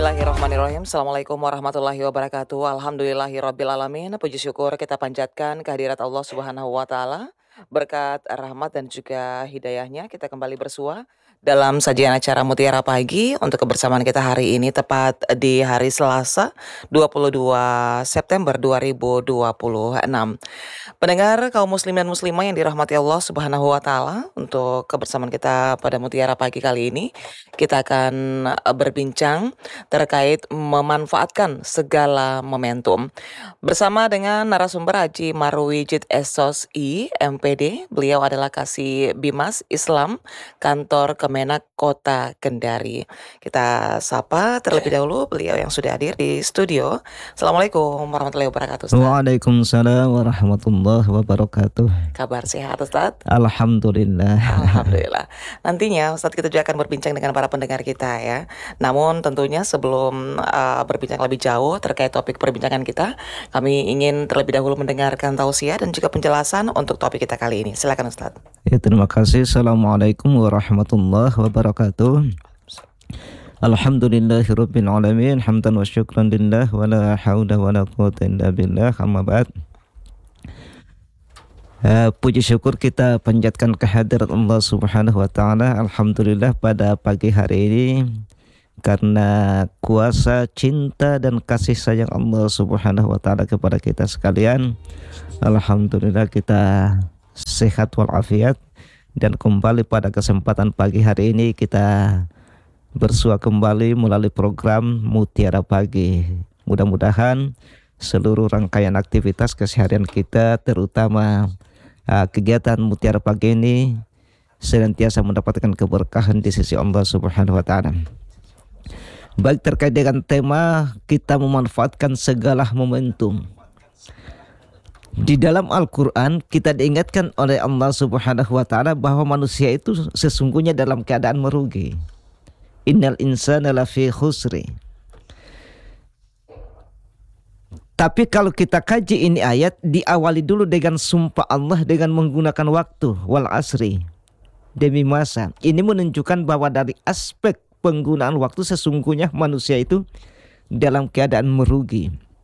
Bismillahirrahmanirrahim. Assalamualaikum warahmatullahi wabarakatuh. Alhamdulillahirrabbilalamin. Puji syukur kita panjatkan kehadirat Allah Subhanahu wa Ta'ala. Berkat rahmat dan juga hidayahnya kita kembali bersua dalam sajian acara Mutiara Pagi untuk kebersamaan kita hari ini tepat di hari Selasa 22 September 2026. Pendengar kaum muslim dan muslimah yang dirahmati Allah Subhanahu wa Ta'ala, untuk kebersamaan kita pada Mutiara Pagi kali ini kita akan berbincang terkait memanfaatkan segala momentum bersama dengan narasumber Haji Marwijid SOSI MPD. Beliau adalah Kasih Bimas Islam Kantor Kemenak Kota Kendari. Kita sapa terlebih dahulu beliau yang sudah hadir di studio. Assalamualaikum warahmatullahi wabarakatuh, Ustaz. Waalaikumsalam warahmatullahi wabarakatuh. Kabar sehat, Ustaz? Alhamdulillah. Alhamdulillah. Nantinya Ustaz kita juga akan berbincang dengan para pendengar kita ya. Namun tentunya sebelum berbincang lebih jauh terkait topik perbincangan kita, kami ingin terlebih dahulu mendengarkan tausiah dan juga penjelasan untuk topik kita kali ini. Silakan Ustaz. Ya, terima kasih. Assalamualaikum warahmatullahi wabarakatuh. Alhamdulillahirabbil alamin, hamdan wa syukran lillah wa la haula wa la quwwata illa billah. Amma ba'd. Puji syukur kita panjatkan kehadirat Allah Subhanahu wa Ta'ala. Alhamdulillah pada pagi hari ini, karena kuasa cinta dan kasih sayang Allah Subhanahu wa Ta'ala kepada kita sekalian, alhamdulillah kita sehat walafiat, dan kembali pada kesempatan pagi hari ini kita bersua kembali melalui program Mutiara Pagi. Mudah-mudahan seluruh rangkaian aktivitas keseharian kita, terutama kegiatan Mutiara Pagi ini, senantiasa mendapatkan keberkahan di sisi Allah Subhanahu wa Ta'ala. Baik, terkait dengan tema kita memanfaatkan segala momentum. Di dalam Al-Quran kita diingatkan oleh Allah Subhanahu wa Ta'ala bahwa manusia itu sesungguhnya dalam keadaan merugi. Innal insana lafi khusri. Tapi kalau kita kaji ini ayat, diawali dulu dengan sumpah Allah dengan menggunakan waktu, wal asri, demi masa. Ini menunjukkan bahwa dari aspek penggunaan waktu sesungguhnya manusia itu dalam keadaan merugi.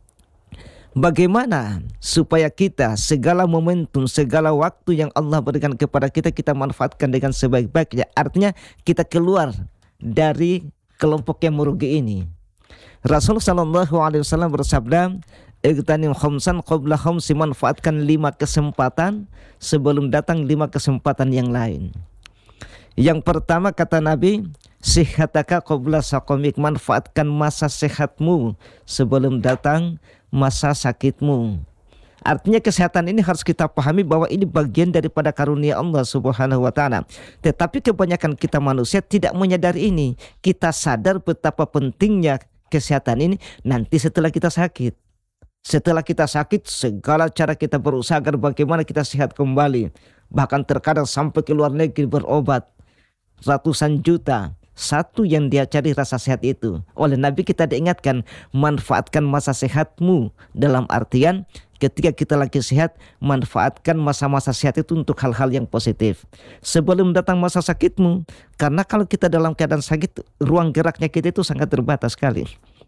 Bagaimana supaya kita segala momentum, segala waktu yang Allah berikan kepada kita, kita manfaatkan dengan sebaik-baiknya. Artinya kita keluar dari kelompok yang merugi ini. Rasul sallallahu alaihi wasallam bersabda, "Igtanim khamsan qabla khamsi," manfaatkan 5 kesempatan sebelum datang 5 kesempatan yang lain. Yang pertama kata Nabi, "Sihataka qabla saqamik," manfaatkan masa sehatmu sebelum datang masa sakitmu. Artinya kesehatan ini harus kita pahami bahwa ini bagian daripada karunia Allah Subhanahu wa Ta'ala. Tetapi kebanyakan kita manusia tidak menyadari ini. Kita sadar betapa pentingnya kesehatan ini nanti setelah kita sakit. Setelah kita sakit, segala cara kita berusaha agar bagaimana kita sehat kembali. Bahkan terkadang sampai ke luar negeri berobat ratusan juta. Satu yang dia cari rasa sehat itu. Oleh Nabi kita diingatkan, manfaatkan masa sehatmu. Dalam artian ketika kita lagi sehat, manfaatkan masa-masa sehat itu untuk hal-hal yang positif. Sebelum datang masa sakitmu. Karena kalau kita dalam keadaan sakit, ruang geraknya kita itu sangat terbatas sekali.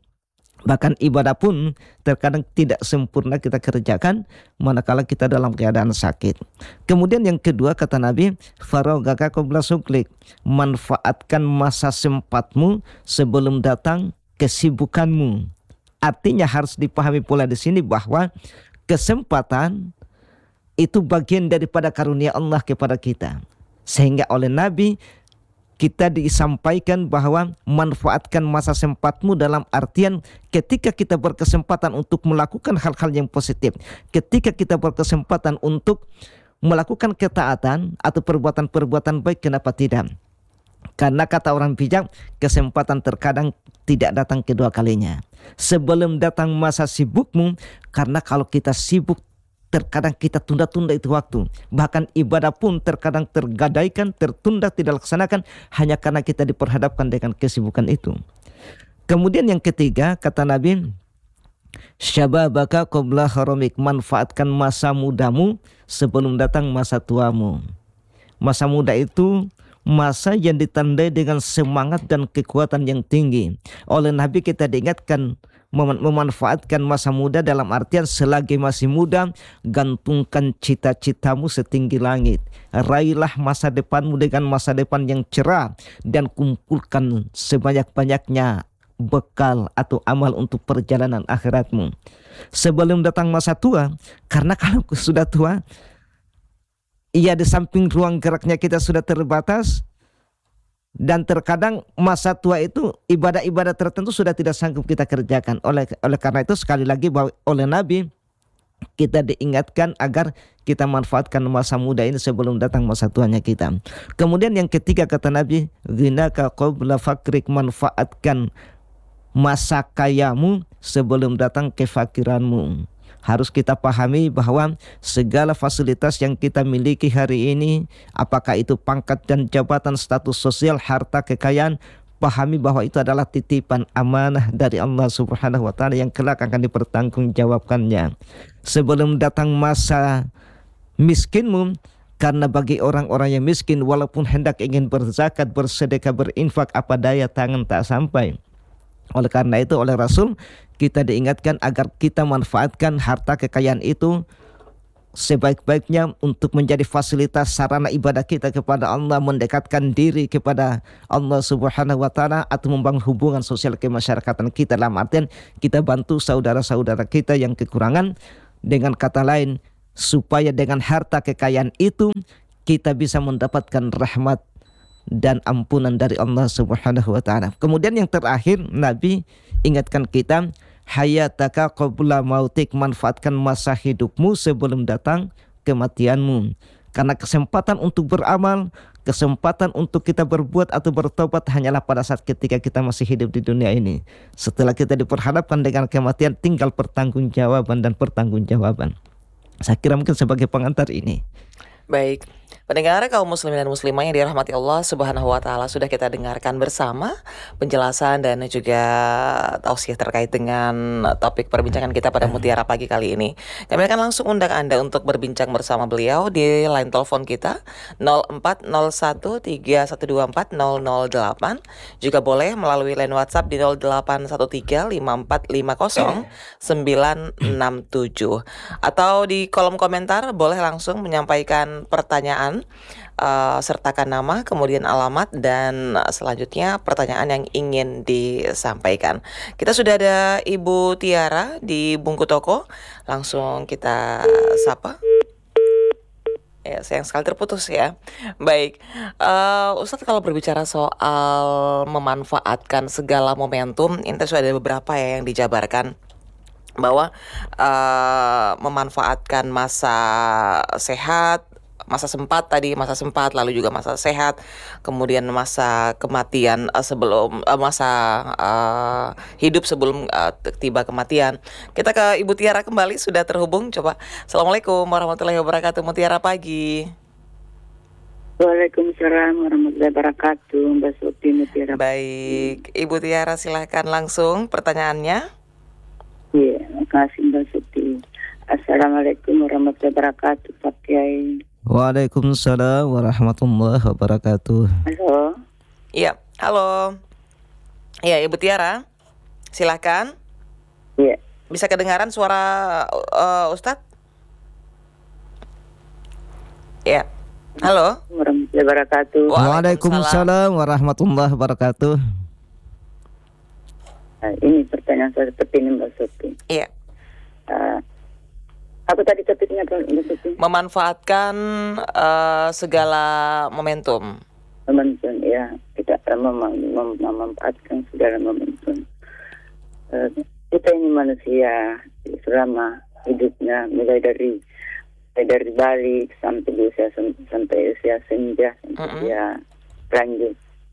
Bahkan ibadah pun terkadang tidak sempurna kita kerjakan manakala kita dalam keadaan sakit. Kemudian yang kedua kata Nabi, faragaka qabla suklik, manfaatkan masa sempatmu sebelum datang kesibukanmu. Artinya harus dipahami pula di sini bahwa kesempatan itu bagian daripada karunia Allah kepada kita. Sehingga oleh Nabi kita disampaikan bahwa manfaatkan masa sempatmu dalam artian ketika kita berkesempatan untuk melakukan hal-hal yang positif, ketika kita berkesempatan untuk melakukan ketaatan atau perbuatan-perbuatan baik, kenapa tidak? Karena kata orang bijak, kesempatan terkadang tidak datang kedua kalinya. Sebelum datang masa sibukmu, karena kalau kita sibuk terkadang kita tunda-tunda itu waktu. Bahkan ibadah pun terkadang tergadaikan, tertunda, tidak laksanakan hanya karena kita diperhadapkan dengan kesibukan itu. Kemudian yang ketiga kata Nabi, syababaka qabla haramik, manfaatkan masa mudamu sebelum datang masa tuamu. Masa muda itu masa yang ditandai dengan semangat dan kekuatan yang tinggi. Oleh Nabi kita diingatkan memanfaatkan masa muda dalam artian selagi masih muda, gantungkan cita-citamu setinggi langit. Raihlah masa depanmu dengan masa depan yang cerah dan kumpulkan sebanyak-banyaknya bekal atau amal untuk perjalanan akhiratmu sebelum datang masa tua. Karena kalau sudah tua, iya, di samping ruang geraknya kita sudah terbatas, dan terkadang masa tua itu ibadah-ibadah tertentu sudah tidak sanggup kita kerjakan. Oleh karena itu sekali lagi bahwa oleh Nabi kita diingatkan agar kita manfaatkan masa muda ini sebelum datang masa tuanya kita. Kemudian yang ketiga kata Nabi, ghinaka qabla fakrik, manfaatkan masa kayamu sebelum datang kefakiranmu. Harus kita pahami bahwa segala fasilitas yang kita miliki hari ini, apakah itu pangkat dan jabatan, status sosial, harta, kekayaan, pahami bahwa itu adalah titipan amanah dari Allah Subhanahu wa taala yang kelak akan dipertanggungjawabkannya. Sebelum datang masa miskinmu, karena bagi orang-orang yang miskin walaupun hendak ingin berzakat, bersedekah, berinfak, apa daya tangan tak sampai. Oleh karena itu oleh Rasul kita diingatkan agar kita manfaatkan harta kekayaan itu sebaik-baiknya untuk menjadi fasilitas sarana ibadah kita kepada Allah, mendekatkan diri kepada Allah Subhanahu wa taala, atau membangun hubungan sosial kemasyarakatan kita. Dalam artian kita bantu saudara-saudara kita yang kekurangan. Dengan kata lain, supaya dengan harta kekayaan itu kita bisa mendapatkan rahmat dan ampunan dari Allah Subhanahu wa taala. Kemudian yang terakhir Nabi ingatkan kita, hayataka qabla mautik, manfaatkan masa hidupmu sebelum datang kematianmu. Karena kesempatan untuk beramal, kesempatan untuk kita berbuat atau bertobat hanyalah pada saat ketika kita masih hidup di dunia ini. Setelah kita diperhadapkan dengan kematian, tinggal pertanggungjawaban dan pertanggungjawaban. Saya kira mungkin sebagai pengantar ini. Baik, pendengar kaum muslimin dan muslimah yang dirahmati Allah Subhanahu wa taala, sudah kita dengarkan bersama penjelasan dan juga tausiah terkait dengan topik perbincangan kita pada Mutiara Pagi kali ini. Kami akan langsung undang Anda untuk berbincang bersama beliau di line telepon kita 040131240008. Juga boleh melalui line WhatsApp di 08135450 967, atau di kolom komentar boleh langsung menyampaikan pertanyaan, sertakan nama, kemudian alamat, dan selanjutnya pertanyaan yang ingin disampaikan. Kita sudah ada Ibu Tiara di Bungku Toko, langsung kita sapa. Ya, sayang sekali terputus ya. Baik, Ustadz, kalau berbicara soal memanfaatkan segala momentum, ini sudah ada beberapa ya yang dijabarkan, bahwa memanfaatkan masa sehat, masa sempat tadi, masa sempat, lalu juga masa sehat, kemudian masa kematian, sebelum masa hidup sebelum tiba kematian. Kita ke Ibu Tiara kembali, sudah terhubung. Coba. Assalamualaikum warahmatullahi wabarakatuh, Mutiara Pagi. Waalaikumsalam warahmatullahi wabarakatuh, Mbak Sophie Mutiara. Baik, Ibu Tiara silahkan langsung pertanyaannya. Iya, makasih Mbak Sophie. Assalamualaikum warahmatullahi wabarakatuh, Pak Kiai. Waalaikumsalam warahmatullahi wabarakatuh. Halo. Iya, halo. Iya, Ibu Tiara, silahkan. Iya. Bisa kedengaran suara Ustadz? Iya. Halo. Warahmatullahi wabarakatuh. Waalaikumsalam warahmatullahi wabarakatuh. Nah, ini pertanyaan saya seperti ini, Mbak Sophie. Iya. Apa tadi topiknya, Mbak Sophie? Memanfaatkan segala momentum. Momentum, ya. Kita memanfaatkan segala momentum. Kita ini manusia selama hidupnya, mulai dari balik sampai usia senja, sampai dia lanjut.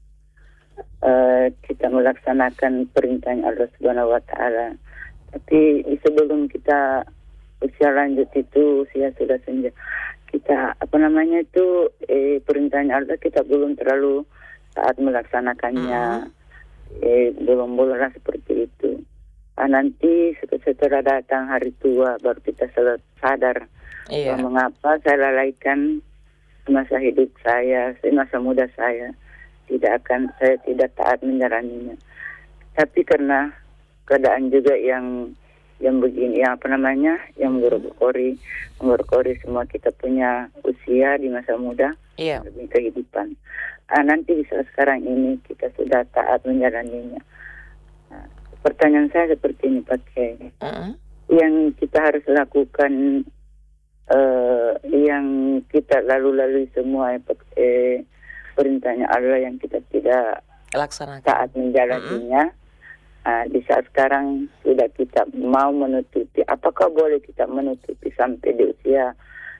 Kita melaksanakan perintah Allah Subhanahu wa taala. Tapi sebelum kita usia lanjut itu, usia sudah senja, kita perintah Allah kita belum terlalu taat melaksanakannya. Belum seperti itu. Nanti setelah datang hari tua baru kita sadar. Iya. Mengapa saya lalaikan semasa hidup saya, semasa muda saya saya tidak taat menjalaninya. Tapi karena keadaan juga yang begini, yang apa namanya, yang mengorok-kori semua kita punya usia di masa muda, Iya. lebih kehidupan. Nanti bisa sekarang ini kita sudah taat menjalaninya. Nah, pertanyaan saya seperti ini Pak Kiai. Yang kita harus lakukan, yang kita lalui semua perintahnya Allah yang kita tidak Laksanakan. taat menjalaninya. Di saat sekarang sudah kita mau menutupi, apakah boleh kita menutupi sampai di usia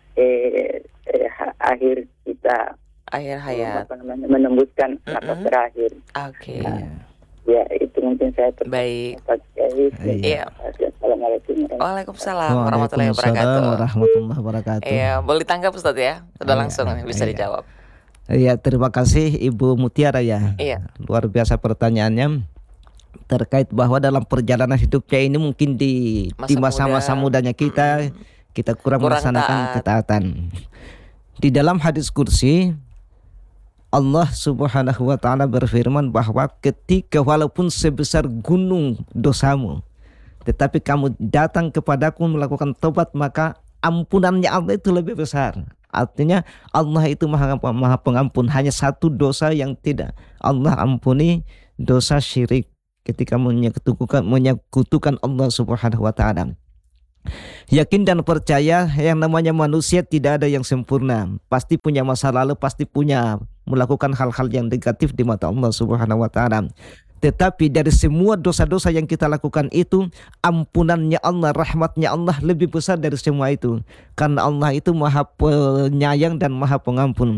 akhir kita, Akhir hayat. apa namanya, menembuskan nafas terakhir. Oke. Ya, itu mungkin saya Baik. Pak Kiai. Iya. Assalamualaikum. Waalaikumsalam warahmatullahi wabarakatuh. Waalaikumsalam warahmatullahi wabarakatuh. Iya, boleh ditanggap Ustaz ya? Sudah Iya, langsung bisa iya. dijawab. Ya, terima kasih Ibu Mutiara ya. Iya. Luar biasa pertanyaannya terkait bahwa dalam perjalanan hidupnya ini mungkin di Masa masa-masa muda. mudanya kita kurang Kurang melaksanakan taat. ketaatan. Di dalam hadis kursi Allah Subhanahu wa taala berfirman bahwa ketika walaupun sebesar gunung dosamu, tetapi kamu datang kepadaku melakukan tobat, maka ampunannya Allah itu lebih besar. Artinya Allah itu maha pengampun. Hanya satu dosa yang tidak Allah ampuni, dosa syirik, ketika menyekutukan Allah Subhanahu wa taala. Yakin dan percaya yang namanya manusia tidak ada yang sempurna. Pasti punya masa lalu, pasti punya melakukan hal-hal yang negatif di mata Allah Subhanahu wa taala. Tetapi dari semua dosa-dosa yang kita lakukan itu, ampunannya Allah, rahmatnya Allah lebih besar dari semua itu. Karena Allah itu maha penyayang dan maha pengampun.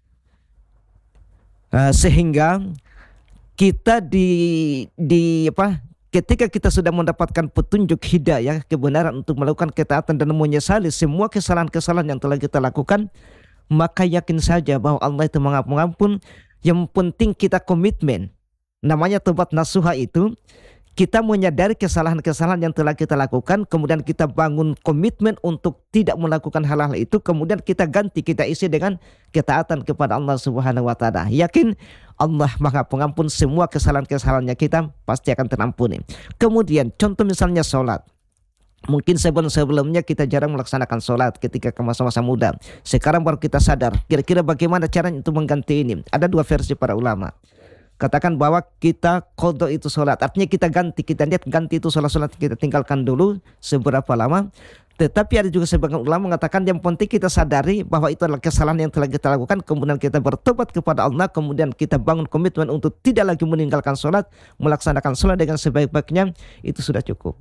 Sehingga kita ketika kita sudah mendapatkan petunjuk hidayah, kebenaran untuk melakukan ketaatan dan menyesali semua kesalahan-kesalahan yang telah kita lakukan, maka yakin saja bahwa Allah itu maha pengampun. Yang penting kita komitmen. Namanya tobat nasuha itu, kita menyadari kesalahan-kesalahan yang telah kita lakukan, kemudian kita bangun komitmen untuk tidak melakukan hal-hal itu, kemudian kita ganti, kita isi dengan ketaatan kepada Allah Subhanahu wa taala. Yakin Allah maha pengampun, semua kesalahan-kesalahannya kita pasti akan terampuni. Kemudian contoh misalnya sholat. Mungkin sebelumnya kita jarang melaksanakan sholat ketika ke masa-masa muda. Sekarang baru kita sadar, kira-kira bagaimana caranya untuk mengganti ini. Ada dua versi para ulama. Katakan bahwa kita qadha itu sholat, artinya kita niat ganti itu sholat kita tinggalkan dulu seberapa lama. Tetapi ada juga sebagian ulama mengatakan yang penting kita sadari bahwa itu adalah kesalahan yang telah kita lakukan, kemudian kita bertobat kepada Allah, kemudian kita bangun komitmen untuk tidak lagi meninggalkan sholat, melaksanakan sholat dengan sebaik-baiknya, itu sudah cukup.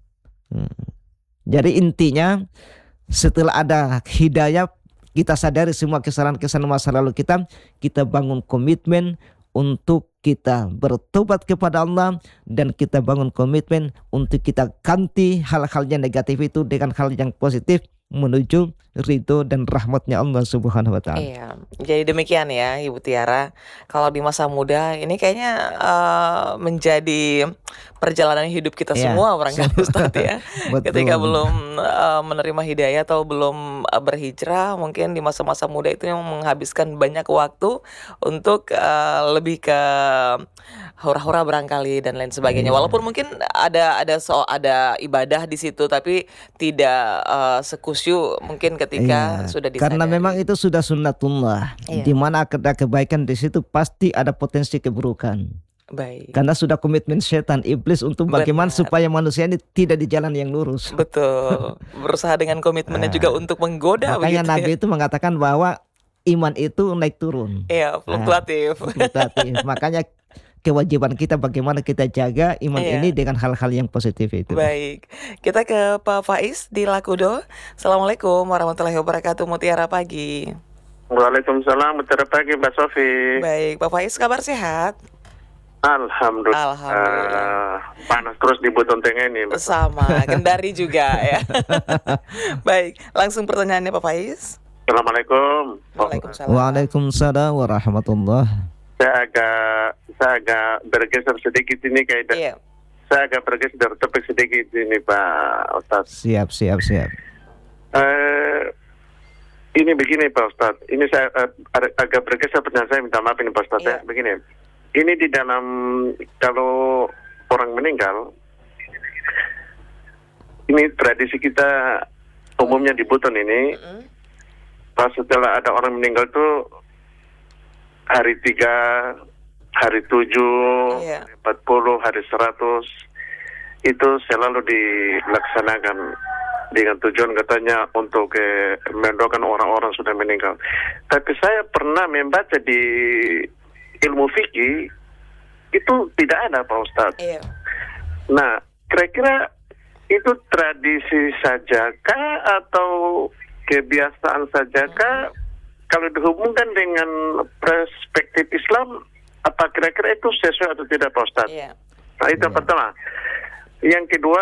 Jadi intinya setelah ada hidayah, kita sadari semua kesalahan-kesalahan masa lalu kita bangun komitmen untuk kita bertobat kepada Allah, dan kita bangun komitmen untuk kita ganti hal-hal yang negatif itu dengan hal yang positif menuju ridho dan rahmatnya Allah Subhanahu wa taala. Iya, jadi demikian ya Ibu Tiara. Kalau di masa muda ini kayaknya menjadi perjalanan hidup kita Iya, semua barangkali Ustadz ya. Betul. Ketika belum menerima hidayah atau belum berhijrah, mungkin di masa-masa muda itu yang menghabiskan banyak waktu untuk lebih ke hura-hura barangkali dan lain sebagainya. Walaupun mungkin ada ibadah di situ, tapi tidak sekusyuk mungkin ketika Iya, sudah disadari. karena memang itu sudah sunnatullah. Iya. Di mana ada kebaikan di situ pasti ada potensi keburukan. Baik. Karena sudah komitmen setan iblis untuk bagaimana Benar. supaya manusia ini tidak di jalan yang lurus. Betul. Berusaha dengan komitmennya juga untuk menggoda Makanya begitu Nabi ya. itu mengatakan bahwa iman itu naik turun. Iya, fluktuatif. Fluktuatif. Makanya kewajiban kita bagaimana kita jaga iman Iya. ini dengan hal-hal yang positif itu. Baik. Kita ke Pak Faiz di Lakudo. Assalamualaikum warahmatullahi wabarakatuh. Mutiara pagi. Waalaikumsalam, mutiara pagi Mbak Sofi. Baik, Pak Faiz kabar sehat? Alhamdulillah. Alhamdulillah. Panas terus di Botonteng ini, Mbak. Sama, Kendari juga ya. Baik, langsung pertanyaannya Pak Faiz. Assalamualaikum. Waalaikumsalam. Waalaikumsalam warahmatullahi. Saya agak bergeser sedikit ini Iya. saya agak bergeser dari topik sedikit ini Pak Ustaz. Siap. Ini begini Pak Ustadz, ini saya agak bergeser pertanyaan saya, minta maaf ini Pak Ustadz ya. Begini, ini di dalam kalau orang meninggal, ini tradisi kita umumnya di Buton ini, pas setelah ada orang meninggal tuh hari 3, hari 7, hari 40, hari 100 itu selalu dilaksanakan dengan tujuan katanya untuk mendoakan orang-orang sudah meninggal. Tapi saya pernah membaca di ilmu fikih itu tidak ada Pak Ustadz. Nah, kira-kira itu tradisi sajakah atau kebiasaan sajakah? Kalau dihubungkan dengan perspektif Islam, apa kira-kira itu sesuai atau tidak Pak Ustadz? Nah, itu yang pertama. Yang kedua,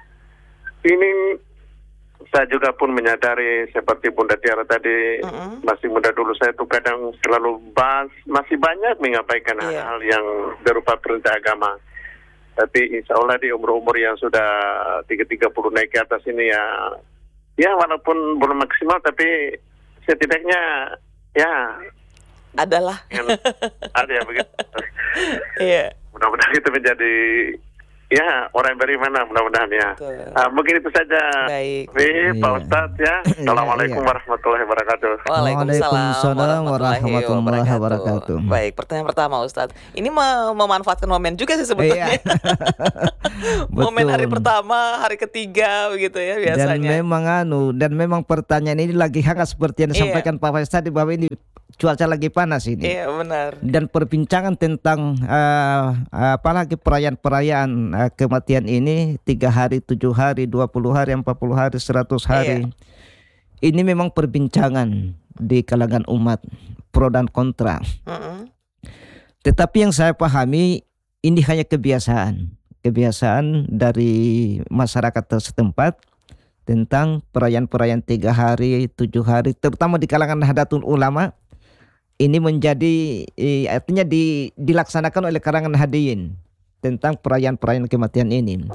ini saya juga pun menyadari seperti Bunda Tiara tadi, masih muda dulu saya tuh kadang selalu masih banyak mengabaikan hal-hal yang berupa perintah agama. Tapi insya Allah di umur-umur yang sudah 30 naik ke atas ini ya walaupun belum maksimal tapi setidaknya ya adalah ada ya begitu. Iya. Mudah-mudahan itu menjadi ya orang yang beriman, mudah-mudahan ya. Mungkin itu saja. Baik. Pak Ustadz ya. Assalamualaikum warahmatullahi wabarakatuh. Waalaikumsalam warahmatullahi wabarakatuh. Baik, pertanyaan pertama Ustadz. Ini memanfaatkan momen juga sih sebetulnya. Momen hari pertama, hari ketiga begitu ya biasanya. Dan memang pertanyaan ini lagi hangat seperti yang disampaikan Pak Faiz tadi, bahwa ini cuaca lagi panas ini. Iya benar. Dan perbincangan tentang apalagi perayaan-perayaan kematian ini 3 hari, 7 hari, 20 hari, 40 hari, 100 hari. Ini memang perbincangan di kalangan umat, pro dan kontra. Tetapi yang saya pahami ini hanya kebiasaan dari masyarakat setempat tentang perayaan-perayaan 3 hari, 7 hari, terutama di kalangan Nahdlatul Ulama. Ini menjadi artinya dilaksanakan oleh kalangan hadirin tentang perayaan-perayaan kematian ini.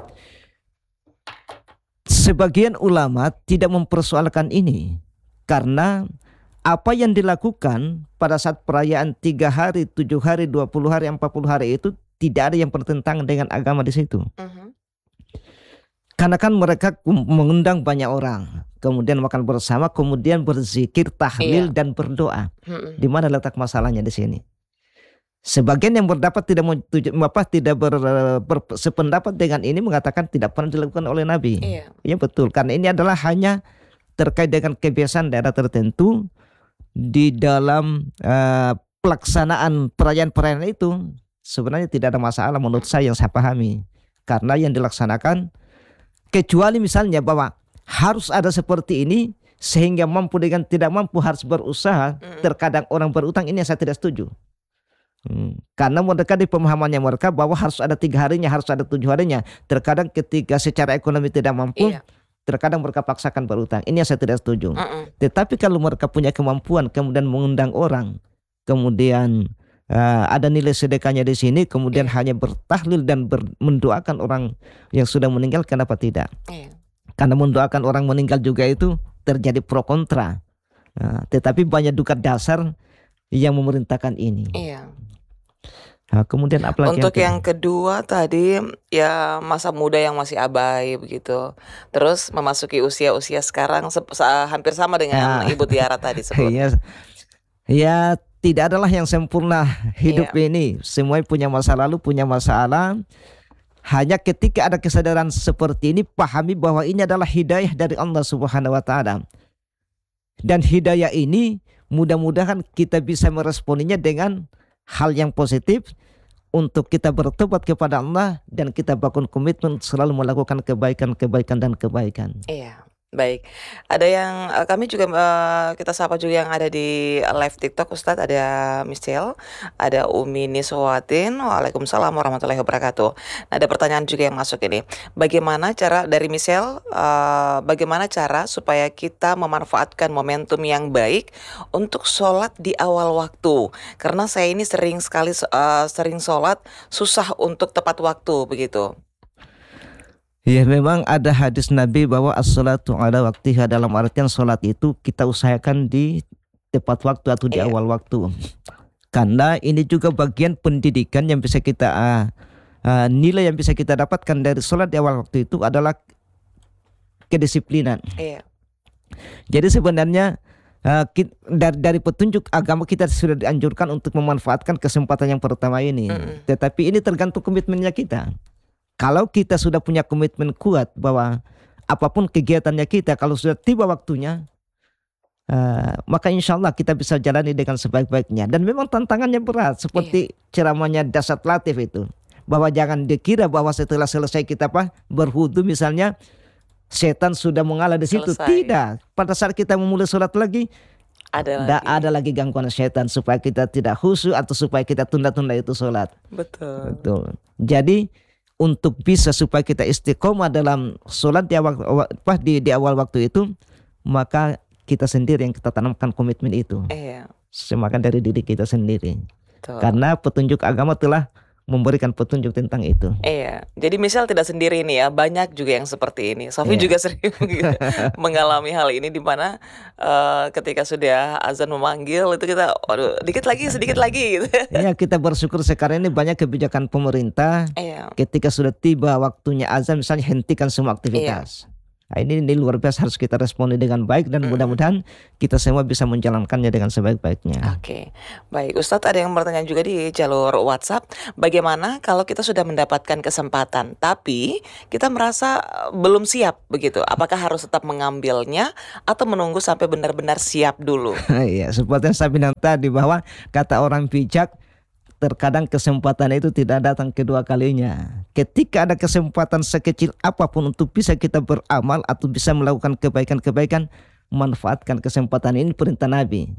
Sebagian ulama tidak mempersoalkan ini karena apa yang dilakukan pada saat perayaan 3 hari, 7 hari, 20 hari, 40 hari itu tidak ada yang bertentangan dengan agama di situ. Karena kan mereka mengundang banyak orang, kemudian makan bersama, kemudian berzikir, tahlil dan berdoa. Di mana letak masalahnya di sini? Sebagian yang berdapat tidak sependapat dengan ini mengatakan tidak pernah dilakukan oleh Nabi. Ya betul, karena ini adalah hanya terkait dengan kebiasaan daerah tertentu di dalam pelaksanaan perayaan-perayaan itu. Sebenarnya tidak ada masalah menurut saya yang saya pahami, karena yang dilaksanakan, kecuali misalnya bahwa harus ada seperti ini sehingga mampu dengan tidak mampu harus berusaha. Terkadang orang berutang, ini yang saya tidak setuju. Karena mereka di pemahamannya mereka bahwa harus ada 3 harinya, harus ada 7 harinya. Terkadang ketika secara ekonomi tidak mampu, terkadang mereka paksakan berutang. Ini yang saya tidak setuju. Tetapi kalau mereka punya kemampuan kemudian mengundang orang, kemudian ada nilai sedekahnya di sini, kemudian hanya bertahlil dan mendoakan orang yang sudah meninggal, kenapa tidak? Karena mendoakan orang meninggal juga itu terjadi pro kontra. Tetapi banyak duka dasar yang memerintahkan ini. Kemudian apalagi untuk yang kedua tadi ya masa muda yang masih abai begitu, terus memasuki usia-usia sekarang hampir sama dengan Ibu Tiara tadi sebelumnya. Ya tidak adalah yang sempurna hidup ini. Semua punya masa lalu, punya masalah. Hanya ketika ada kesadaran seperti ini, pahami bahwa ini adalah hidayah dari Allah Subhanahu wa taala. Dan hidayah ini mudah-mudahan kita bisa meresponinya dengan hal yang positif untuk kita bertobat kepada Allah dan kita bangun komitmen selalu melakukan kebaikan dan kebaikan. Baik, ada yang kami juga kita sapa juga yang ada di live TikTok Ustadz, ada Michelle, ada Umi Niswatin, waalaikumsalam warahmatullahi wabarakatuh. Nah, ada pertanyaan juga yang masuk ini, bagaimana cara dari Michelle, bagaimana cara supaya kita memanfaatkan momentum yang baik untuk sholat di awal waktu? Karena saya ini sering sholat susah untuk tepat waktu begitu. Ya, memang ada hadis Nabi bahwa as-salatu ala waktiha, dalam artian salat itu kita usahakan di tepat waktu atau di awal waktu. Karena ini juga bagian pendidikan yang bisa kita nilai yang bisa kita dapatkan dari salat di awal waktu itu adalah kedisiplinan. Jadi sebenarnya dari petunjuk agama kita sudah dianjurkan untuk memanfaatkan kesempatan yang pertama ini. Tetapi ini tergantung komitmennya kita. Kalau kita sudah punya komitmen kuat bahwa apapun kegiatannya kita, kalau sudah tiba waktunya, maka insya Allah kita bisa jalani dengan sebaik-baiknya. Dan memang tantangannya berat, seperti ceramahnya Dasat Latif itu, bahwa jangan dikira bahwa setelah selesai kita berwudu misalnya, setan sudah mengalah di situ. Tidak. Pada saat kita memulai sholat lagi, ada lagi gangguan setan supaya kita tidak khusyuk atau supaya kita tunda-tunda itu sholat. Betul. Jadi untuk bisa supaya kita istiqomah dalam sholat di awal waktu itu, maka kita sendiri yang kita tanamkan komitmen itu. Semakan dari diri kita sendiri. Karena petunjuk agama telah memberikan petunjuk tentang itu. Jadi misal tidak sendiri nih ya, banyak juga yang seperti ini. Sofi juga sering mengalami hal ini, di mana ketika sudah azan memanggil itu kita, waduh, sedikit lagi gitu. Kita bersyukur sekarang ini banyak kebijakan pemerintah. Ketika sudah tiba waktunya azan misalnya hentikan semua aktivitas. Nah, ini luar biasa, harus kita responi dengan baik dan mudah-mudahan kita semua bisa menjalankannya dengan sebaik-baiknya. Baik, Ustadz, ada yang bertanya juga di jalur WhatsApp, bagaimana kalau kita sudah mendapatkan kesempatan tapi kita merasa belum siap begitu? Apakah harus tetap mengambilnya atau menunggu sampai benar-benar siap dulu? Iya, seperti yang saya bilang tadi bahwa kata orang bijak, terkadang kesempatan itu tidak datang kedua kalinya. Ketika ada kesempatan sekecil apapun untuk bisa kita beramal atau bisa melakukan kebaikan-kebaikan, manfaatkan kesempatan ini, perintah Nabi.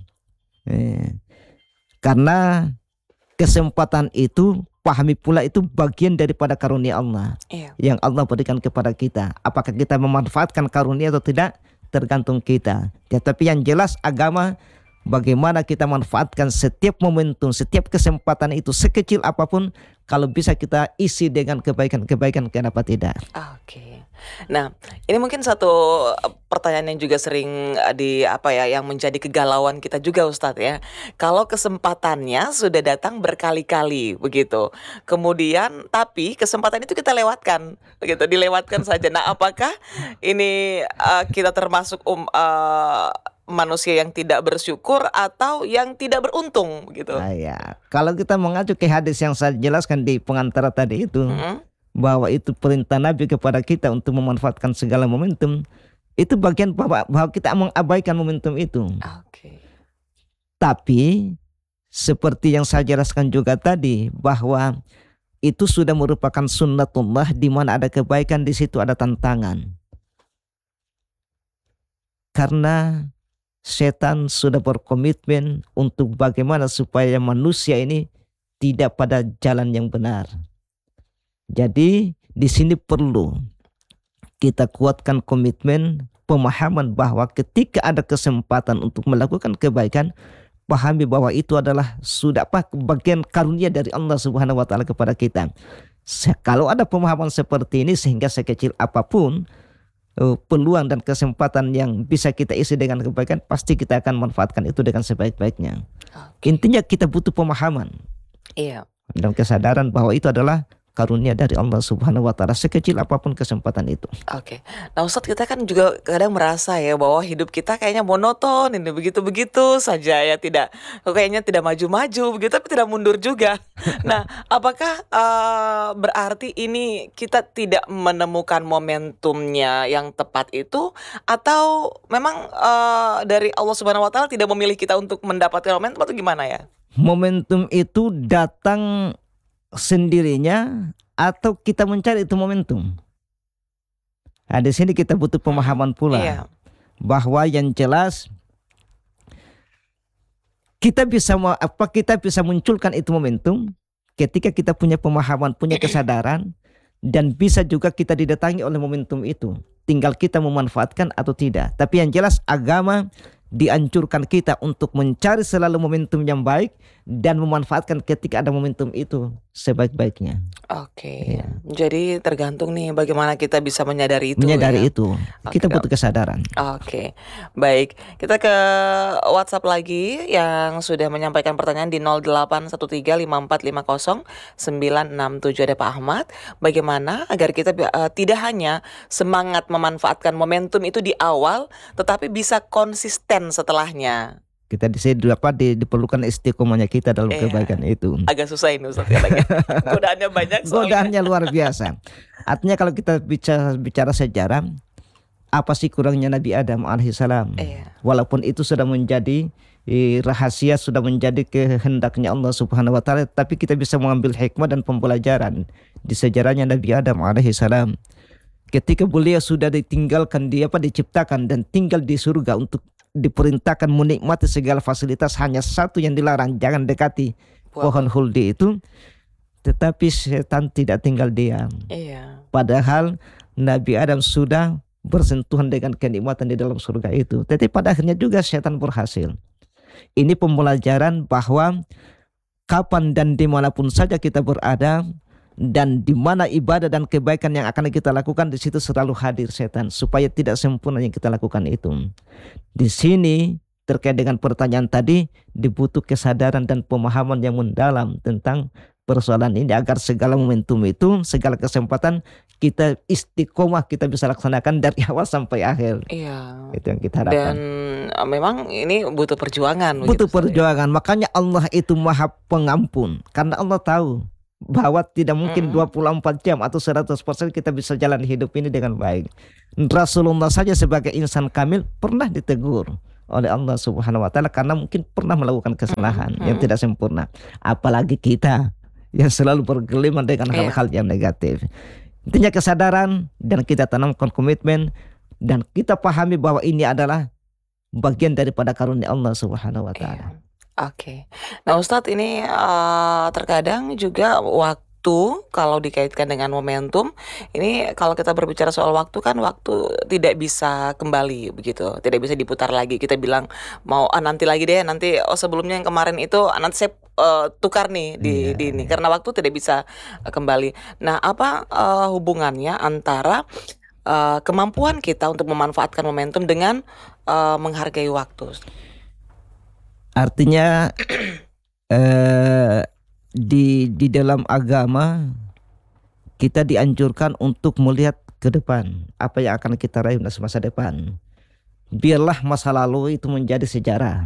Karena kesempatan itu, pahami pula itu bagian daripada karunia Allah yang Allah berikan kepada kita. Apakah kita memanfaatkan karunia atau tidak, tergantung kita. Tetapi yang jelas agama, bagaimana kita manfaatkan setiap momentum, setiap kesempatan itu sekecil apapun, kalau bisa kita isi dengan kebaikan-kebaikan, kenapa tidak? Nah, ini mungkin satu pertanyaan yang juga sering yang menjadi kegalauan kita juga, Ustadz ya. Kalau kesempatannya sudah datang berkali-kali begitu, kemudian tapi kesempatan itu kita lewatkan, begitu, dilewatkan saja. Nah, apakah ini kita termasuk manusia yang tidak bersyukur atau yang tidak beruntung begitu? Kalau kita mengacu ke hadis yang saya jelaskan di pengantara tadi itu, bahwa itu perintah Nabi kepada kita untuk memanfaatkan segala momentum, itu bagian bahwa kita mengabaikan momentum itu. Tapi seperti yang saya jelaskan juga tadi, bahwa itu sudah merupakan sunnatullah, di mana ada kebaikan di situ ada tantangan. Karena setan sudah berkomitmen untuk bagaimana supaya manusia ini tidak pada jalan yang benar. Jadi di sini perlu kita kuatkan komitmen, pemahaman bahwa ketika ada kesempatan untuk melakukan kebaikan, pahami bahwa itu adalah sudah bagian karunia dari Allah Subhanahu wa taala kepada kita. Kalau ada pemahaman seperti ini, sehingga sekecil apapun peluang dan kesempatan yang bisa kita isi dengan kebaikan, pasti kita akan manfaatkan itu dengan sebaik-baiknya. Intinya kita butuh pemahaman dan kesadaran bahwa itu adalah karunia dari Allah Subhanahu wa taala, sekecil apapun kesempatan itu. Nah, Ustadz, kita kan juga kadang merasa ya bahwa hidup kita kayaknya monoton, ini begitu-begitu saja ya, kayaknya tidak maju-maju begitu, tapi tidak mundur juga. Nah, apakah berarti ini kita tidak menemukan momentumnya yang tepat itu, atau memang dari Allah Subhanahu wa taala tidak memilih kita untuk mendapatkan momentum, atau gimana ya? Momentum itu datang sendirinya atau kita mencari itu momentum. Nah, di sini kita butuh pemahaman pula, bahwa yang jelas kita bisa munculkan itu momentum ketika kita punya pemahaman, punya kesadaran, dan bisa juga kita didatangi oleh momentum itu. Tinggal kita memanfaatkan atau tidak. Tapi yang jelas agama dianjurkan kita untuk mencari selalu momentum yang baik dan memanfaatkan ketika ada momentum itu sebaik-baiknya. Oke. Iya. Jadi tergantung nih bagaimana kita bisa menyadari itu Menyadari ya. itu, Oke, kita butuh kesadaran. Oke, baik. Kita ke WhatsApp lagi yang sudah menyampaikan pertanyaan di 081354500967. Ada Pak Ahmad. Bagaimana agar kita tidak hanya semangat memanfaatkan momentum itu di awal, tetapi bisa konsisten setelahnya. Kita diperlukan istiqomahnya kita dalam Iya. kebaikan itu. Agak susah ini Ustaz katanya. Godaannya banyak soalnya. Godaannya luar biasa. Artinya kalau kita bicara sejarah, apa sih kurangnya Nabi Adam alaihissalam? Iya. Walaupun itu sudah menjadi rahasia, sudah menjadi kehendaknya Allah Subhanahu wa taala, tapi kita bisa mengambil hikmah dan pembelajaran di sejarahnya Nabi Adam alaihissalam. Ketika beliau sudah ditinggalkan, diciptakan dan tinggal di surga untuk diperintahkan menikmati segala fasilitas, hanya satu yang dilarang, jangan dekati pohon huldi itu. Tetapi setan tidak tinggal diam. Iya. Padahal Nabi Adam sudah bersentuhan dengan kenikmatan di dalam surga itu. Tapi pada akhirnya juga setan berhasil. Ini pembelajaran bahwa kapan dan dimanapun saja kita berada, dan di mana ibadah dan kebaikan yang akan kita lakukan, di situ selalu hadir setan supaya tidak sempurna yang kita lakukan itu. Di sini terkait dengan pertanyaan tadi, dibutuh kesadaran dan pemahaman yang mendalam tentang persoalan ini agar segala momentum itu, segala kesempatan kita istiqomah, kita bisa laksanakan dari awal sampai akhir. Iya. Itu yang kita harapkan. Dan memang ini butuh perjuangan. Butuh perjuangan. Makanya Allah itu Maha Pengampun, karena Allah tahu bahwa tidak mungkin 24 jam atau 100% kita bisa jalan hidup ini dengan baik. Rasulullah saja sebagai insan kamil pernah ditegur oleh Allah Subhanahu wa taala karena mungkin pernah melakukan kesalahan yang tidak sempurna. Apalagi kita yang selalu bergelimang dengan hal-hal yang negatif. Intinya kesadaran, dan kita tanamkan komitmen, dan kita pahami bahwa ini adalah bagian daripada karunia Allah Subhanahu wa taala. Oke. Nah Ustadz, ini terkadang juga waktu kalau dikaitkan dengan momentum, ini kalau kita berbicara soal waktu kan waktu tidak bisa kembali begitu, tidak bisa diputar lagi. Kita bilang mau nanti lagi deh, nanti sebelumnya yang kemarin itu nanti saya tukar nih di ini, karena waktu tidak bisa kembali. Nah apa hubungannya antara kemampuan kita untuk memanfaatkan momentum dengan menghargai waktu? Artinya di dalam agama kita dianjurkan untuk melihat ke depan, apa yang akan kita raih di masa depan. Biarlah masa lalu itu menjadi sejarah.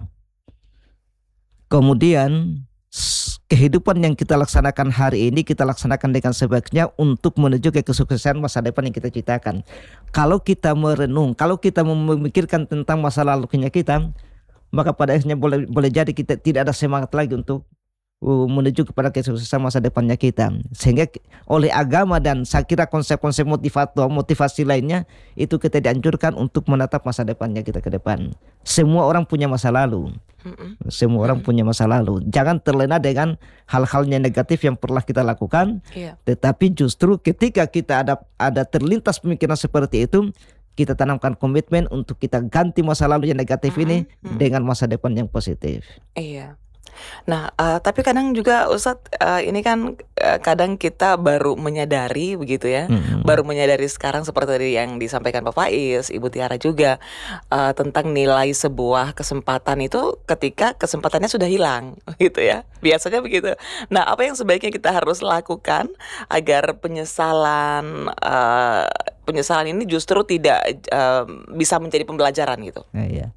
Kemudian kehidupan yang kita laksanakan hari ini kita laksanakan dengan sebaiknya untuk menuju ke kesuksesan masa depan yang kita ciptakan. Kalau kita merenung, kalau kita memikirkan tentang masa lalunya kita, maka pada akhirnya boleh jadi kita tidak ada semangat lagi untuk menuju kepada kesuksesan masa depannya kita. Sehingga oleh agama dan saya kira konsep-konsep motivasi lainnya itu kita dianjurkan untuk menatap masa depannya kita ke depan. Semua orang punya masa lalu. Semua orang punya masa lalu. Jangan terlena dengan hal-hal yang negatif yang pernah kita lakukan. Tetapi justru ketika kita ada terlintas pemikiran seperti itu, kita tanamkan komitmen untuk kita ganti masa lalu yang negatif ini dengan masa depan yang positif. Iya. Nah, tapi kadang juga Ustadz, ini kan kadang kita baru menyadari begitu ya, baru menyadari sekarang seperti tadi yang disampaikan Pak Faiz, Ibu Tiara juga, tentang nilai sebuah kesempatan itu ketika kesempatannya sudah hilang, gitu ya, biasanya begitu. Nah, apa yang sebaiknya kita harus lakukan agar penyesalan ini justru tidak bisa menjadi pembelajaran gitu? Iya.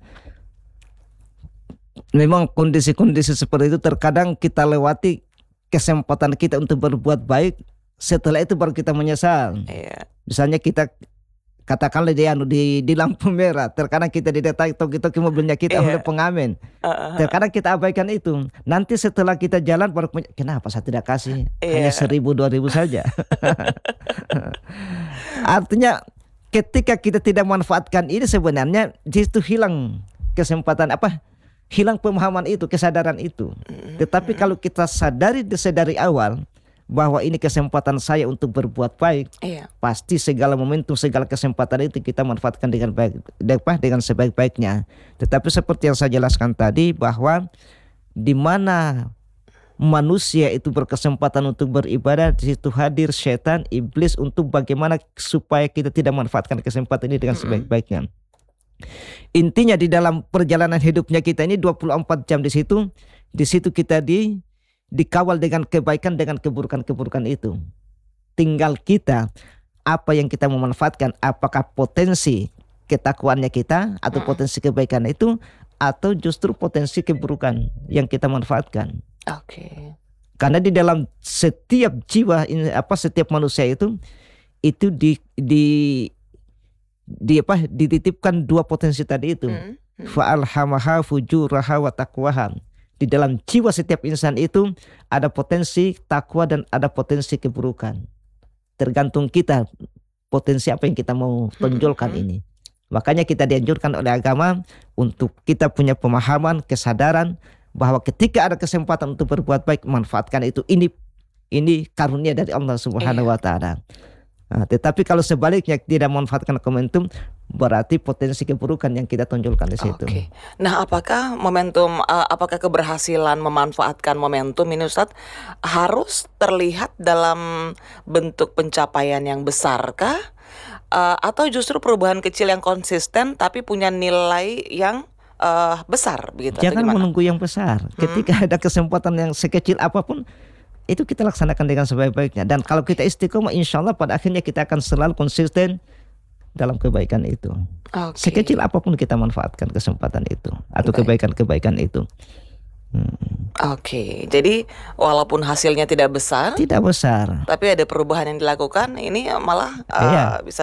Memang kondisi-kondisi seperti itu terkadang kita lewati kesempatan kita untuk berbuat baik, setelah itu baru kita menyesal. Misalnya kita katakanlah di lampu merah, terkadang kita didetak toki-toki mobilnya kita oleh pengamen. Terkadang kita abaikan itu. Nanti setelah kita jalan baru kenapa saya tidak kasih hanya 1.000 2.000 saja. Artinya ketika kita tidak manfaatkan ini sebenarnya itu hilang kesempatan hilang pemahaman itu, kesadaran itu. Tetapi kalau kita sadari dari awal bahwa ini kesempatan saya untuk berbuat baik, pasti segala momentum, segala kesempatan itu kita manfaatkan dengan baik, dengan sebaik-baiknya. Tetapi seperti yang saya jelaskan tadi, bahwa di mana manusia itu berkesempatan untuk beribadah, di situ hadir setan, iblis untuk bagaimana supaya kita tidak manfaatkan kesempatan ini dengan sebaik-baiknya. Intinya di dalam perjalanan hidupnya kita ini 24 jam di situ kita dikawal dengan kebaikan dengan keburukan-keburukan itu. Tinggal kita apa yang kita memanfaatkan, apakah potensi ketakwaannya kita atau potensi kebaikan itu, atau justru potensi keburukan yang kita manfaatkan. Karena di dalam setiap jiwa setiap manusia itu dititipkan dua potensi tadi itu. Fa'alhamaha fujuraha wa taqwaha. Di dalam jiwa setiap insan itu ada potensi takwa dan ada potensi keburukan. Tergantung kita potensi apa yang kita mau tonjolkan ini. Makanya kita dianjurkan oleh agama untuk kita punya pemahaman, kesadaran bahwa ketika ada kesempatan untuk berbuat baik, manfaatkan itu. Ini karunia dari Allah Subhanahu wa taala. Nah, tetapi kalau sebaliknya tidak memanfaatkan momentum, berarti potensi keburukan yang kita tonjolkan di situ. Nah, apakah keberhasilan memanfaatkan momentum ini, Ustadz, harus terlihat dalam bentuk pencapaian yang besarkah? Atau justru perubahan kecil yang konsisten tapi punya nilai yang besar begitu? Jangan menunggu yang besar. Ketika ada kesempatan yang sekecil apapun, itu kita laksanakan dengan sebaik-baiknya. Dan kalau kita istiqomah, insya Allah pada akhirnya kita akan selalu konsisten dalam kebaikan itu. Sekecil apapun kita manfaatkan kesempatan itu atau kebaikan-kebaikan itu. Jadi walaupun hasilnya tidak besar, tapi ada perubahan yang dilakukan, ini malah bisa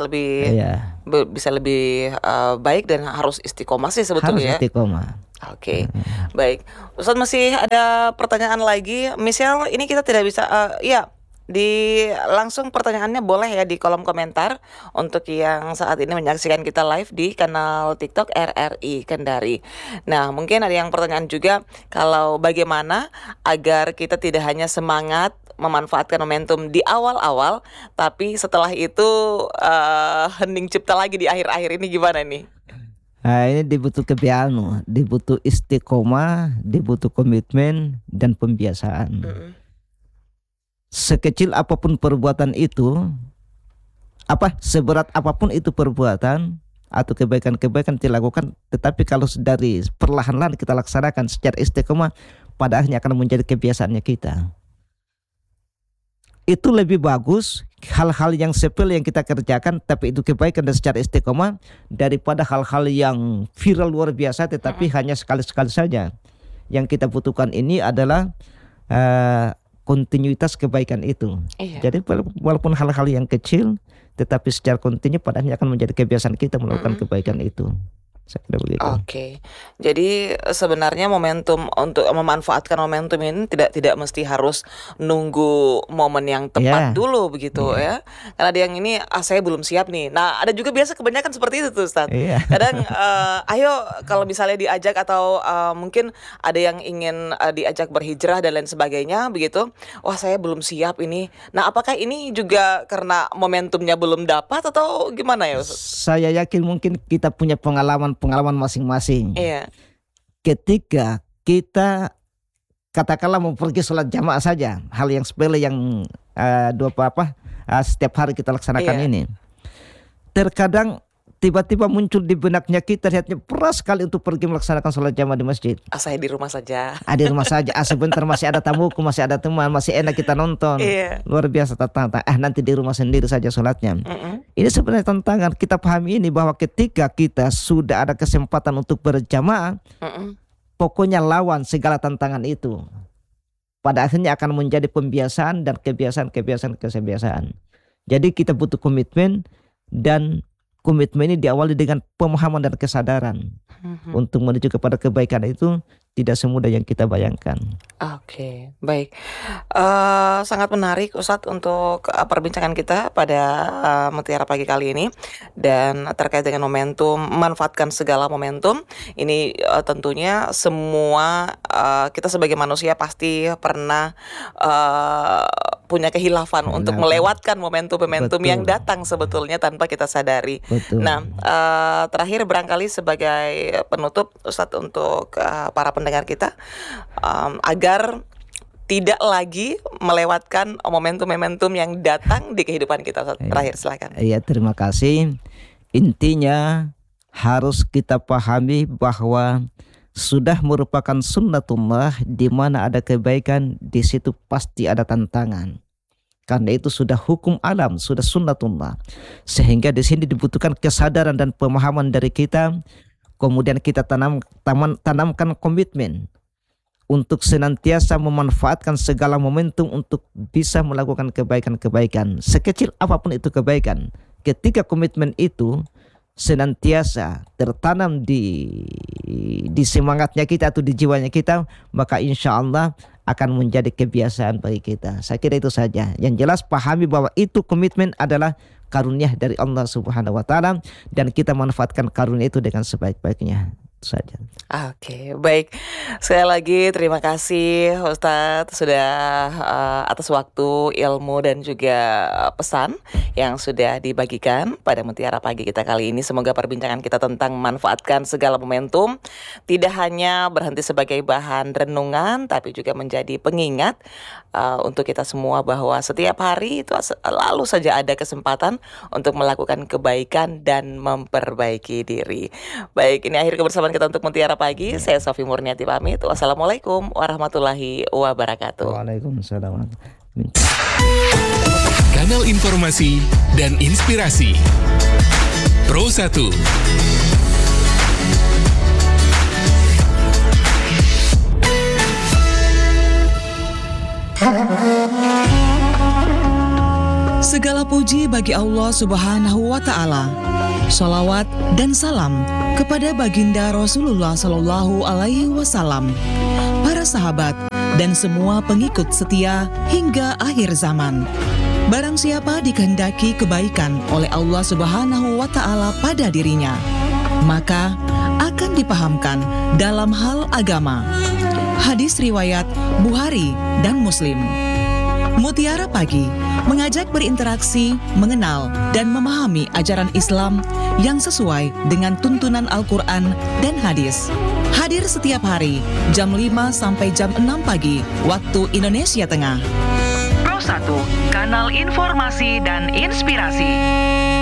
lebih baik dan harus istiqomah sih sebetulnya. Harus istiqomah. Baik. Ustadz, masih ada pertanyaan lagi. Misal ini kita tidak bisa langsung pertanyaannya boleh ya di kolom komentar untuk yang saat ini menyaksikan kita live di kanal TikTok RRI Kendari. Nah, mungkin ada yang pertanyaan juga, kalau bagaimana agar kita tidak hanya semangat memanfaatkan momentum di awal-awal, tapi setelah itu hening cipta lagi di akhir-akhir ini, gimana nih? Nah, ini dibutuh kebiasaan, dibutuh istiqomah, dibutuh komitmen dan pembiasaan. Sekecil apapun perbuatan itu, seberat apapun itu perbuatan atau kebaikan-kebaikan dilakukan, tetapi kalau dari perlahan-lahan kita laksanakan secara istiqomah, pada akhirnya akan menjadi kebiasaannya kita. Itu lebih bagus hal-hal yang sepele yang kita kerjakan tapi itu kebaikan dan secara istiqomah, daripada hal-hal yang viral luar biasa tetapi hanya sekali-sekali saja. Yang kita butuhkan ini adalah kontinuitas kebaikan itu. Jadi walaupun hal-hal yang kecil tetapi secara kontinu pada akhirnya akan menjadi kebiasaan kita melakukan kebaikan itu. Saya kira begitu. Jadi sebenarnya momentum, untuk memanfaatkan momentum ini tidak mesti harus nunggu momen yang tepat dulu begitu ya. Karena ada yang ini saya belum siap nih. Nah, ada juga biasa kebanyakan seperti itu tuh, Ustaz. Kadang ayo kalau misalnya diajak atau mungkin ada yang ingin diajak berhijrah dan lain sebagainya begitu. Wah, saya belum siap ini. Nah, apakah ini juga karena momentumnya belum dapat atau gimana ya, Ustaz? Saya yakin mungkin kita punya pengalaman masing-masing. Ketika kita katakanlah mau pergi sholat jamaah saja, hal yang sepele yang setiap hari kita laksanakan ini, terkadang tiba-tiba muncul di benaknya kita, lihatnya berat sekali untuk pergi melaksanakan sholat jamaah di masjid. Saya di rumah saja. Di rumah saja. Sebentar masih ada tamuku, masih ada teman, masih enak kita nonton. Luar biasa tantangan. Nanti di rumah sendiri saja sholatnya. Ini sebenarnya tantangan. Kita pahami ini bahwa ketika kita sudah ada kesempatan untuk berjamaah, pokoknya lawan segala tantangan itu. Pada akhirnya akan menjadi pembiasaan dan kebiasaan. Jadi kita butuh komitmen, dan komitmen ini diawali dengan pemahaman dan kesadaran. Untuk menuju kepada kebaikan itu tidak semudah yang kita bayangkan. Baik. Sangat menarik, Ustadz, untuk perbincangan kita pada Mutiara Pagi kali ini. Dan terkait dengan momentum, memanfaatkan segala momentum. Ini tentunya semua kita sebagai manusia pasti pernah punya kehilafan untuk melewatkan momentum-momentum yang datang sebetulnya tanpa kita sadari. Nah, terakhir barangkali sebagai penutup, Ustadz, untuk para pendengar kita, agar tidak lagi melewatkan momentum-momentum yang datang di kehidupan kita. Terakhir silakan. Iya, terima kasih. Intinya harus kita pahami bahwa sudah merupakan sunnatullah, di mana ada kebaikan di situ pasti ada tantangan. Karena itu sudah hukum alam, sudah sunnatullah. Sehingga di sini dibutuhkan kesadaran dan pemahaman dari kita. Kemudian kita tanamkan komitmen untuk senantiasa memanfaatkan segala momentum untuk bisa melakukan kebaikan-kebaikan. Sekecil apapun itu kebaikan. Ketika komitmen itu senantiasa tertanam di semangatnya kita atau di jiwanya kita, maka insya Allah akan menjadi kebiasaan bagi kita. Saya kira itu saja. Yang jelas pahami bahwa itu komitmen adalah karunia dari Allah Subhanahu wa taala, dan kita manfaatkan karunia itu dengan sebaik-baiknya. Itu saja. Oke, baik. Sekali lagi terima kasih Ustadz sudah atas waktu, ilmu dan juga pesan yang sudah dibagikan pada Mutiara Pagi kita kali ini. Semoga perbincangan kita tentang memanfaatkan segala momentum tidak hanya berhenti sebagai bahan renungan, tapi juga menjadi pengingat untuk kita semua bahwa setiap hari itu lalu saja ada kesempatan untuk melakukan kebaikan dan memperbaiki diri. Baik, ini akhir kebersamaan kita untuk Mutiara Pagi. Saya Sofi Murniati pamit. Wassalamualaikum warahmatullahi wabarakatuh. Waalaikumsalam. Kanal informasi dan inspirasi Pro 1. Segala puji bagi Allah Subhanahu wa Ta'ala. Sholawat dan salam kepada baginda Rasulullah Sallallahu Alaihi Wasallam, para sahabat dan semua pengikut setia hingga akhir zaman. Barang siapa dikehendaki kebaikan oleh Allah Subhanahu wa Ta'ala pada dirinya, maka akan dipahamkan dalam hal agama. Hadis riwayat Bukhari dan Muslim. Mutiara Pagi mengajak berinteraksi, mengenal, dan memahami ajaran Islam yang sesuai dengan tuntunan Al-Quran dan hadis. Hadir setiap hari, jam 5 sampai jam 6 pagi, waktu Indonesia Tengah. Pro 1, kanal informasi dan inspirasi.